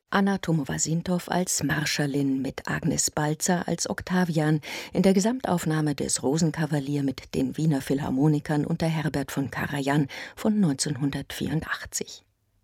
Anna Tomowa-Sintow als Marschallin mit Agnes Balzer als Octavian in der Gesamtaufnahme des Rosenkavalier mit den Wiener Philharmonikern unter Herbert von Karajan von 1984.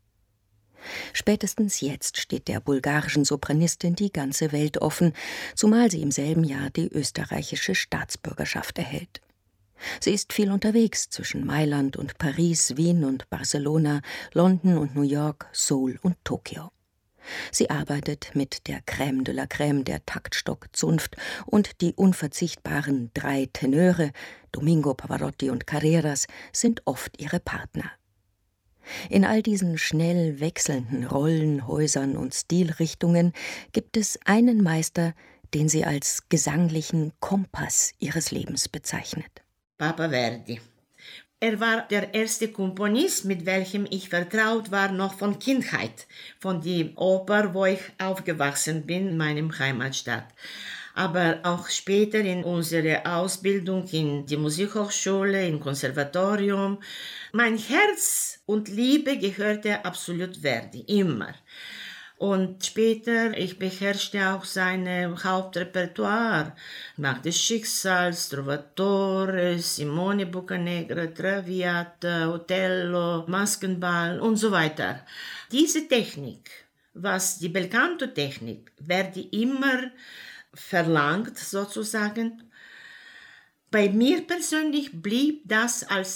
Spätestens jetzt steht der bulgarischen Sopranistin die ganze Welt offen, zumal sie im selben Jahr die österreichische Staatsbürgerschaft erhält. Sie ist viel unterwegs zwischen Mailand und Paris, Wien und Barcelona, London und New York, Seoul und Tokio. Sie arbeitet mit der Crème de la Crème der Taktstock-Zunft und die unverzichtbaren 3 Tenöre, Domingo, Pavarotti und Carreras, sind oft ihre Partner. In all diesen schnell wechselnden Rollen, Häusern und Stilrichtungen gibt es einen Meister, den sie als gesanglichen Kompass ihres Lebens bezeichnet. Papa Verdi. Er war der erste Komponist, mit welchem ich vertraut war, noch von Kindheit, von der Oper, wo ich aufgewachsen bin, in meinem Heimatstadt. Aber auch später in unserer Ausbildung in die Musikhochschule, im Konservatorium. Mein Herz und Liebe gehörte absolut Verdi, immer. Und später, ich beherrschte auch sein Hauptrepertoire. Macht des Schicksals, Trovatore, Simone Boccanegra, Traviata, Otello, Maskenball und so weiter. Diese Technik, was die Belcanto-Technik, werde immer verlangt sozusagen. Bei mir persönlich blieb das als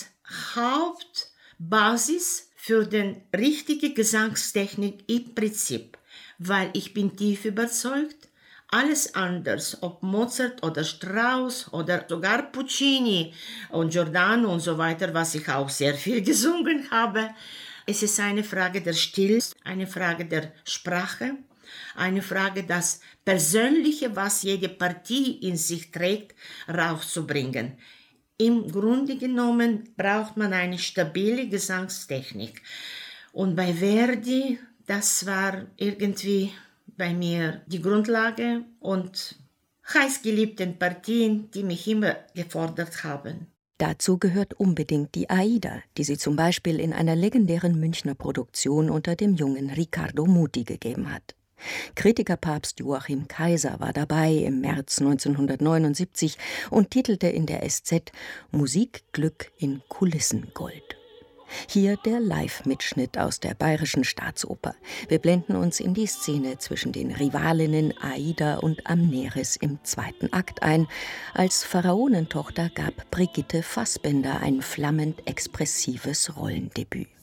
Hauptbasis für die richtige Gesangstechnik im Prinzip, weil ich bin tief überzeugt, alles anders, ob Mozart oder Strauss oder sogar Puccini und Giordano und so weiter, was ich auch sehr viel gesungen habe, es ist eine Frage der Stils, eine Frage der Sprache, eine Frage, das Persönliche, was jede Partie in sich trägt, rauszubringen. Im Grunde genommen braucht man eine stabile Gesangstechnik. Und bei Verdi, das war irgendwie bei mir die Grundlage und heißgeliebten Partien, die mich immer gefordert haben. Dazu gehört unbedingt die Aida, die sie zum Beispiel in einer legendären Münchner Produktion unter dem jungen Riccardo Muti gegeben hat. Kritikerpapst Joachim Kaiser war dabei im März 1979 und titelte in der SZ Musikglück in Kulissengold. Hier der Live-Mitschnitt aus der Bayerischen Staatsoper. Wir blenden uns in die Szene zwischen den Rivalinnen Aida und Amneris im 2. Akt ein. Als Pharaonentochter gab Brigitte Fassbender ein flammend expressives Rollendebüt.